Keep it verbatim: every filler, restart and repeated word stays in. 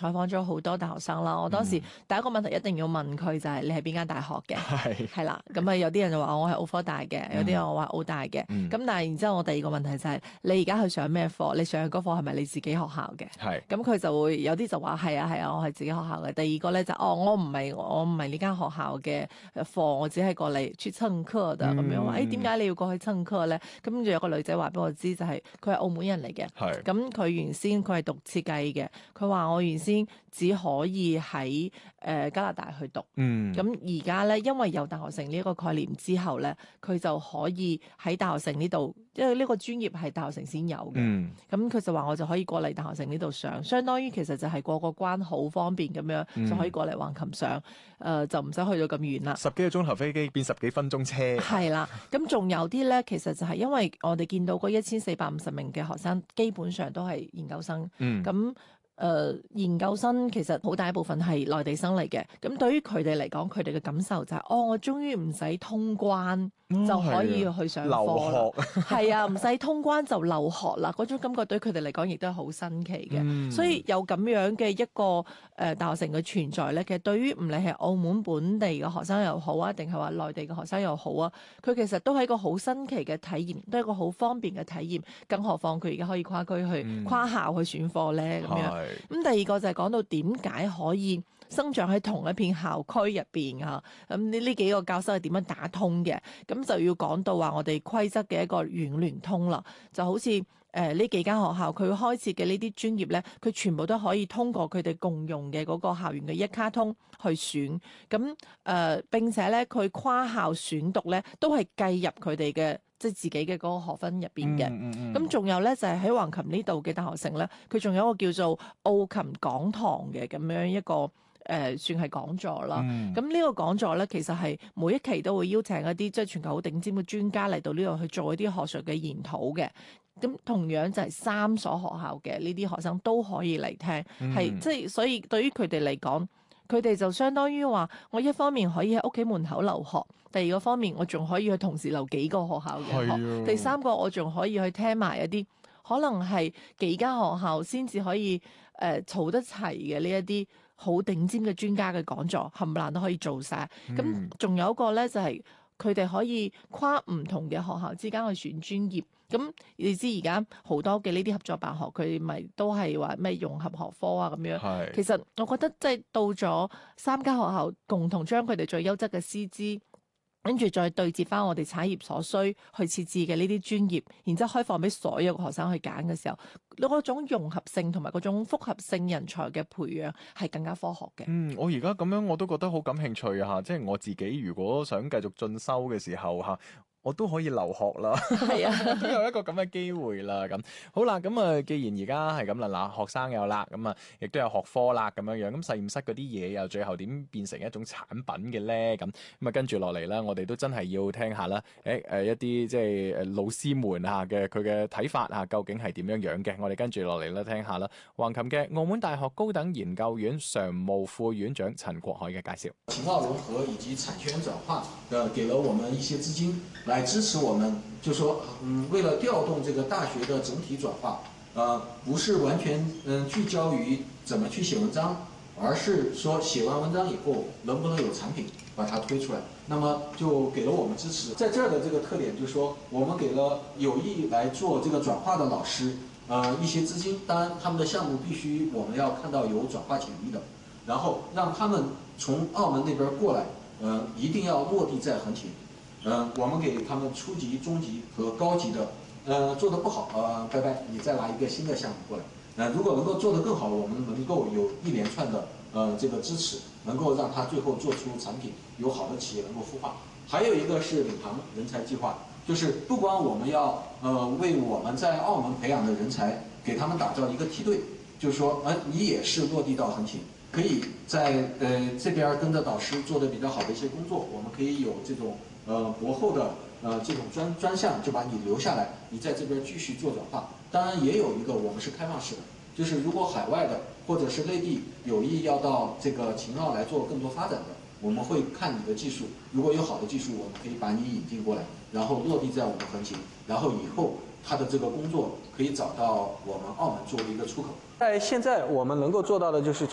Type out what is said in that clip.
採訪咗好多大學生啦。我當時第一個問題一定要問佢就係你係邊間大學嘅，係係啦。咁啊有啲人就話我係澳科大嘅，有啲人我話澳大嘅。咁、嗯、但係然之後我第二個問題就係、是、你而家去上咩課？你上嘅嗰課係咪你自己學校嘅？係。咁佢就會有啲就話係啊係啊，我係自己學校嘅。第二個咧就哦我唔係我唔係呢間學校嘅課，我只係過嚟去蹭課的咁、嗯、樣話。誒點解你要過去蹭課咧？咁跟住有個女仔話俾我知就係佢係澳門人嚟嘅。係。咁佢原先佢係讀設計嘅，佢話我原先只可以喺誒、呃、加拿大去讀。嗯。咁而家咧因為有大學城呢一個概念之後咧，佢就可以喺大學城呢度，因為呢個專業係大學城先有嘅。嗯。咁佢就話我就可以過嚟大學城呢度上，相當於其實就係過個關好方便咁樣、嗯、就可以過嚟橫琴上，誒、呃、就唔使去到咁遠啦。 十幾個鐘頭飛機變十幾分鐘車。 係啦，咁仲有啲咧，其實就係因為我哋見到嗰一千四百五十名嘅學生，基本上都係研究生。嗯。咁。誒、呃、研究生其實好大一部分係內地生嚟嘅，咁對於佢哋嚟講，佢哋嘅感受就係、是，哦，我終於唔使通關、哦、就可以去上課啦，係啊，唔使通關就留學啦，嗰種感覺對佢哋嚟講亦都係好新奇嘅、嗯，所以有咁樣嘅一個誒、呃、大學城嘅存在咧，其實對於唔理係澳門本地嘅學生又好啊，定係話內地嘅學生又好啊，佢其實都係一個好新奇嘅體驗，都係一個好方便嘅體驗，更何況佢而家可以跨區去、嗯、跨校去選課咧，咁樣。咁第二個就係講到點解可以生長喺同一片校區入邊啊？咁呢呢幾個教室係點樣打通嘅？咁就要講到話我哋規則嘅一個軟聯通啦。就好似誒呢幾間學校佢開設嘅呢啲專業咧，佢全部都可以通過佢哋共用嘅嗰個校園嘅一卡通去選。咁誒、呃、並且咧佢跨校選讀咧都係計入佢哋嘅。即係自己嘅嗰個學分入邊嘅，咁、嗯、仲、嗯嗯、有咧就係喺橫琴呢度嘅大學城咧，佢仲有一個叫做澳琴講堂嘅咁樣一個誒、呃，算係講座啦。咁、嗯、呢個講座咧，其實係每一期都會邀請一啲即係全球好頂尖嘅專家嚟到呢度去做一啲學術嘅研討嘅。咁同樣就係三所學校嘅呢啲學生都可以嚟聽，係、嗯、即係所以對於佢哋嚟講。佢哋就相當於話，我一方面可以喺屋企門口留學，第二個方面我仲可以去同時留幾個學校嘅學，第三個我仲可以去聽埋一啲可能係幾間學校先至可以誒儲、呃、得齊嘅呢一啲好頂尖嘅專家嘅講座，冚唪唥都可以做晒。咁、嗯、仲有一個咧就係佢哋可以跨唔同嘅學校之間去選專業。咁你知而家好多嘅呢啲合作辦學，佢咪都係話咩融合學科啊咁樣。其實我覺得即係到咗三間學校共同將佢哋最優質嘅師資，跟住再對接翻我哋產業所需去設置嘅呢啲專業，然之後開放俾所有學生去揀嘅時候，嗰種融合性同埋嗰種複合性人才嘅培養係更加科學嘅。 嗯，我而家咁樣我都覺得好感興趣啊！即係我自己如果想繼續進修嘅時候嚇。我都可以留學啦，係啊，都有一個咁嘅機會啦。咁好啦，咁啊，既然而家係咁啦，嗱，學生有啦，咁啊，亦都有學科啦，咁樣樣，咁實驗室嗰啲嘢又最後點變成一種產品嘅咧？咁咁啊，跟住落嚟啦，我哋都真係要聽下啦。誒誒，一啲即係誒老師們嚇嘅佢嘅睇法嚇，究竟係點樣樣嘅？我哋跟住落嚟啦，聽下啦。橫琴嘅澳門大學高等研究院常務副院長陳國海嘅介紹。 情報融合以及產權轉化，呃，給了我們一些資金。來支持我們，就說，嗯，為了調動這個大學的整體轉化，呃，不是完全嗯聚焦於怎麼去寫文章，而是說寫完文章以後能不能有產品把它推出來，那麼就給了我們支持。在這兒的這個特點就是說，我們給了有意來做這個轉化的老師，呃，一些資金，當然他們的項目必須我們要看到有轉化潛力的，然後讓他們從澳門那邊過來，呃，一定要落地在橫琴。嗯，我們給他們初級、中級和高級的，呃，做得不好，呃，拜拜，你再拿一個新的項目過來。呃，如果能夠做得更好，我們能夠有一連串的，呃，這個支持，能夠讓他最後做出產品，有好的企業能夠孵化。還有一個是領航人才計劃，就是不光我們要，呃，為我們在澳門培養的人才，給他們打造一個梯隊，就是說，呃，你也是落地到橫琴，可以在，呃，這邊跟着導師做得比較好的一些工作，我們可以有這種。呃，博後的呃這種專專項就把你留下來，你在這邊繼續做轉化。當然也有一個我們是開放式的，就是如果海外的或者是內地有意要到這個秦澳來做更多發展的，我們會看你的技術，如果有好的技術，我們可以把你引進過來，然後落地在我們橫琴，然後以後他的這個工作可以找到我們澳門作為一個出口。 在現在我們能夠做到的就是